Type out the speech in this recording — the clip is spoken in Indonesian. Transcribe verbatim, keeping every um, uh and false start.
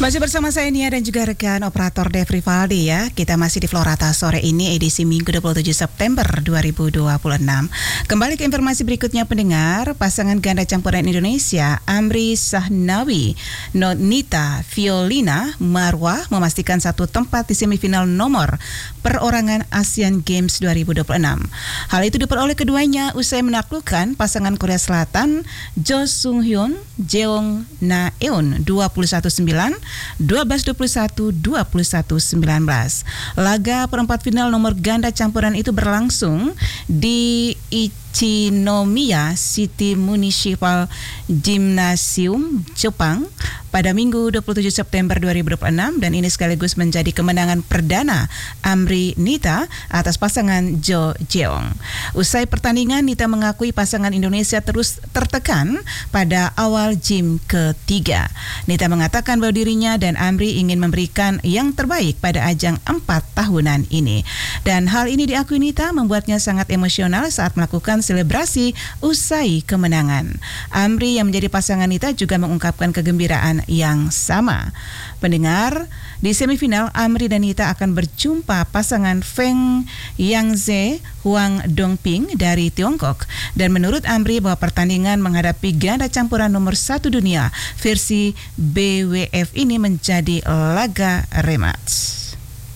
Masih bersama saya Nia dan juga rekan operator Dev Rivaldi ya. Kita masih di Florata sore ini edisi Minggu dua puluh tujuh September dua ribu dua puluh enam. Kembali ke informasi berikutnya pendengar, pasangan ganda campuran Indonesia Amri Sahnawi Nonita Fiolina Marwah memastikan satu tempat di semifinal nomor perorangan Asian Games dua ribu dua puluh enam. Hal itu diperoleh keduanya usai menaklukkan pasangan Korea Selatan Jo Sung Hyun Jeong Na Eun dua puluh satu sembilan, dua belas dua puluh satu, dua puluh satu sembilan belas. Laga perempat final nomor ganda campuran itu berlangsung di Ichinomiya City Municipal Gymnasium, Jepang pada Minggu dua puluh tujuh September dua ribu dua puluh enam, dan ini sekaligus menjadi kemenangan perdana Amri Nita atas pasangan Jo Jeong. Usai pertandingan, Nita mengakui pasangan Indonesia terus tertekan pada awal game ketiga. Nita mengatakan bahwa dirinya dan Amri ingin memberikan yang terbaik pada ajang empat tahunan ini. Dan hal ini diakui Nita membuatnya sangat emosional saat melakukan selebrasi usai kemenangan. Amri yang menjadi pasangan Nita juga mengungkapkan kegembiraan yang sama. Pendengar, di semifinal Amri dan Nita akan berjumpa pasangan Feng Yangze Huang Dongping dari Tiongkok. Dan menurut Amri bahwa pertandingan menghadapi ganda campuran nomor satu dunia versi B W F ini menjadi laga rematch.